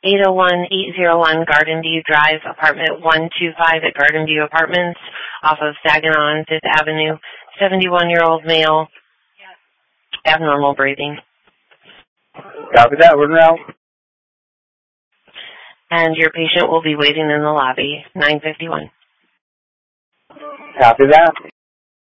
801-801 Garden View Drive, apartment 125 at Garden View Apartments, off of Saginaw and 5th Avenue. 71-year-old male, abnormal breathing. Copy that. We're out. And your patient will be waiting in the lobby, 951. Copy that.